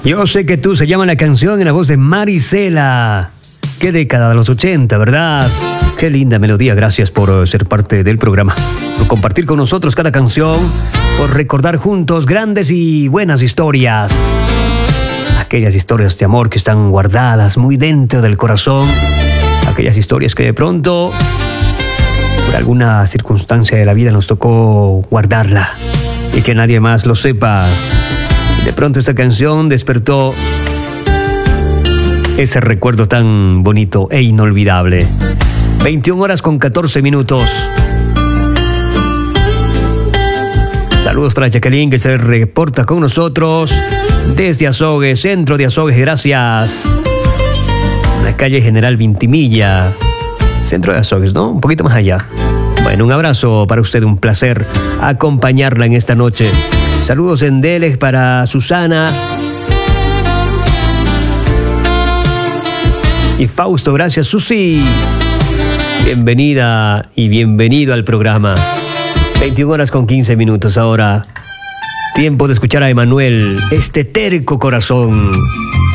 Yo sé que tú, se llama la canción en la voz de Marisela. Qué década de los 80, ¿verdad? Qué linda melodía. Gracias por ser parte del programa, por compartir con nosotros cada canción, por recordar juntos grandes y buenas historias. Aquellas historias de amor que están guardadas muy dentro del corazón. Aquellas historias que de pronto, por alguna circunstancia de la vida, nos tocó guardarla y que nadie más lo sepa. De pronto esta canción despertó ese recuerdo tan bonito e inolvidable. 21 horas con 14 minutos. Saludos para Jacqueline, que se reporta con nosotros desde Azogues, centro de Azogues. Gracias. La calle General Vintimilla, centro de Azogues, ¿no? Un poquito más allá. Bueno, un abrazo para usted, un placer acompañarla en esta noche. Saludos en Delec para Susana y Fausto. Gracias, Susi. Bienvenida y bienvenido al programa. 21 horas con 15 minutos ahora. Tiempo de escuchar a Emanuel, este terco corazón.